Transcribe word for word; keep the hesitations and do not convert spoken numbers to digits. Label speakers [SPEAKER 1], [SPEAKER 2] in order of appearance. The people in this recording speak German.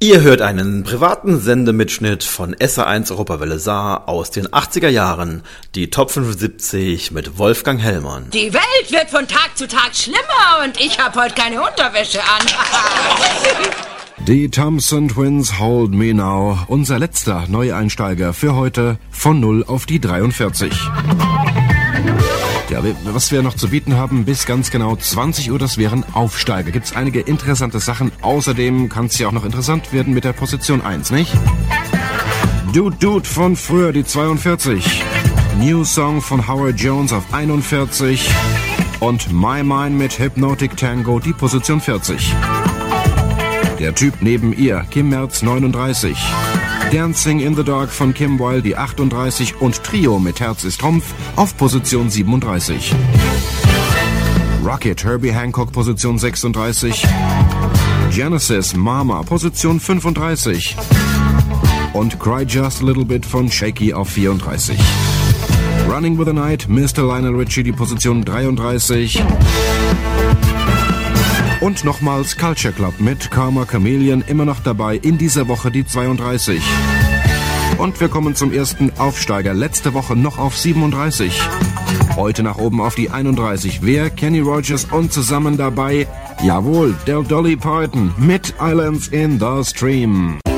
[SPEAKER 1] Ihr hört einen privaten Sendemitschnitt von S R eins Europawelle Saar aus den achtziger Jahren, die Top fünfundsiebzig mit Wolfgang Hellmann.
[SPEAKER 2] Die Welt wird von Tag zu Tag schlimmer und ich habe heute keine Unterwäsche an.
[SPEAKER 3] Die Thompson Twins Hold Me Now, unser letzter Neueinsteiger für heute von null auf die dreiundvierzig. Ja, was wir noch zu bieten haben, bis ganz genau zwanzig Uhr, das wären Aufsteiger. Gibt's einige interessante Sachen. Außerdem kann es ja auch noch interessant werden mit der Position eins, nicht? Dude Dude von früher, die zweiundvierzig. New Song von Howard Jones auf einundvierzig. Und My Mind mit Hypnotic Tango, die Position vierzig. Der Typ neben ihr, Kim Merz, neununddreißig. Dancing in the Dark von Kim Wilde, die achtunddreißig. Und Trio mit Herz ist Trumpf auf Position siebenunddreißig. Rocket, Herbie Hancock, Position sechsunddreißig. Genesis, Mama, Position fünfunddreißig. Und Cry Just a Little Bit von Shaky auf vierunddreißig. Running with the Night, Mister Lionel Richie, die Position dreiunddreißig. Und nochmals Culture Club mit Karma Chameleon, immer noch dabei, in dieser Woche die zweiunddreißig. Und wir kommen zum ersten Aufsteiger, letzte Woche noch auf siebenunddreißig. Heute nach oben auf die einunddreißig. Wer? Kenny Rogers und zusammen dabei, jawohl, Del Dolly Parton mit Islands in the Stream.